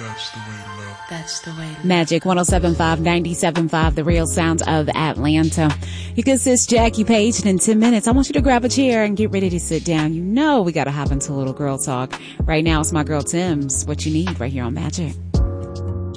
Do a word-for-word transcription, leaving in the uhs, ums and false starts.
That's the way to love. That's the way to love. Magic one oh seven point five, ninety-seven point five, the real sound of Atlanta. You can assist Jackie Page, and in ten minutes, I want you to grab a chair and get ready to sit down. You know we got to hop into a little girl talk. Right now, it's my girl Tim's What You Need right here on Magic.